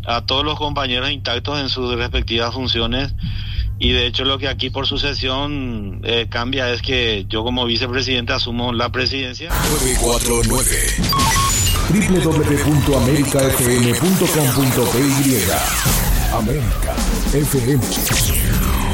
a todos los compañeros intactos en sus respectivas funciones. Y de hecho lo que aquí por sucesión cambia es que yo como vicepresidente asumo la presidencia. 949 www.americafm.com.py América FM.